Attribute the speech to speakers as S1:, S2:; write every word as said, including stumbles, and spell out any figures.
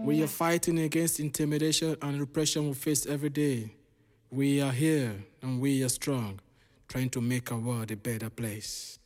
S1: We are fighting against intimidation and repression we face every day. We are here and we are strong, trying to make our world a better place.